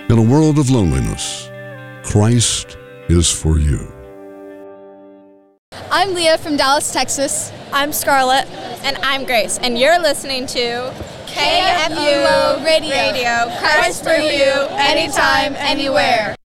In a world of loneliness, Christ is for you. I'm Leah from Dallas, Texas. I'm Scarlett. And I'm Grace. And you're listening to KFUO Radio. Christ for you, anytime, anywhere.